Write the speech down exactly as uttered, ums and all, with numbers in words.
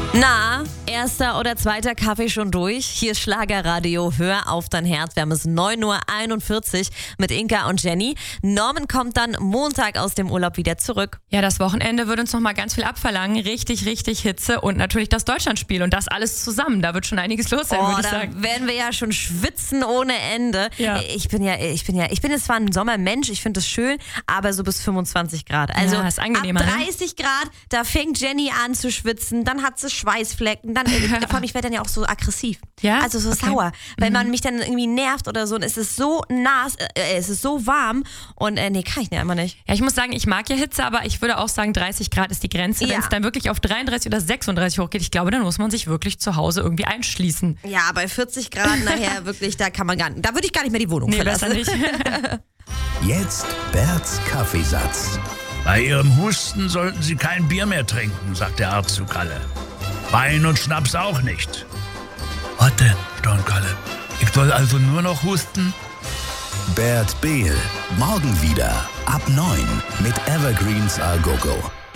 Na, erster oder zweiter Kaffee schon durch? Hier ist Schlagerradio, hör auf dein Herz. Wir haben es neun Uhr einundvierzig mit Inka und Jenny. Norman kommt dann Montag aus dem Urlaub wieder zurück. Ja, das Wochenende wird uns noch mal ganz viel abverlangen. Richtig, richtig Hitze und natürlich das Deutschlandspiel und das alles zusammen. Da wird schon einiges los sein, Oh, würde ich da sagen. werden wir ja schon schwitzen ohne Ende. Ja. Ich bin ja, ich bin ja, ich bin jetzt zwar ein Sommermensch, ich finde es schön, aber so bis fünfundzwanzig Grad. Also Ja, ist angenehmer, ab ne? dreißig Grad, da fängt Jenny an zu schwitzen, dann hat sie Schweißflecken, dann, vor allem ich werde dann ja auch so aggressiv. Ja? Also so Okay. sauer, weil Mhm. man mich dann irgendwie nervt oder so und es ist so nass, äh, es ist so warm und äh, nee, kann ich nicht, einfach nicht. Ja, ich muss sagen, ich mag ja Hitze, aber ich würde auch sagen, dreißig Grad ist die Grenze. Wenn Ja. es dann wirklich auf dreiunddreißig oder sechsunddreißig hochgeht, ich glaube, dann muss man sich wirklich zu Hause irgendwie einschließen. Ja, bei vierzig Grad nachher wirklich, da kann man gar nicht, da würde ich gar nicht mehr die Wohnung Nee, verlassen. besser nicht. Jetzt Berts Kaffeesatz. Bei Ihrem Husten sollten Sie kein Bier mehr trinken, sagt der Arzt zu Kalle. Wein und Schnaps auch nicht. Was denn, Stornkalle? Ich soll also nur noch husten? Bert Behl. Morgen wieder ab neun mit Evergreens A Go Go.